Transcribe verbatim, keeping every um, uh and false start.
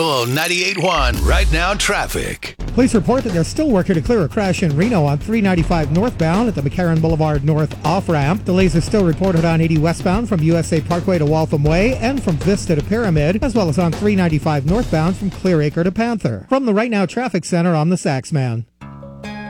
ninety-eight point one Right Now traffic. Police report that they're still working to clear a crash in Reno on three ninety-five northbound at the McCarran Boulevard North off-ramp. Delays are still reported on eighty westbound from U S A Parkway to Waltham Way and from Vista to Pyramid, as well as on three ninety-five northbound from Clear Acre to Panther. From the Right Now Traffic Center, I'm the Saxman.